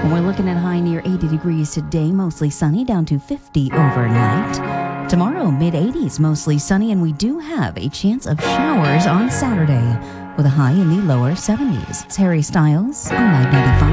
We're looking at high near 80 degrees today, mostly sunny, down to 50 overnight. Tomorrow, mid-80s, mostly sunny, and we do have a chance of showers on Saturday with a high in the lower 70s. It's Harry Styles on Live 95.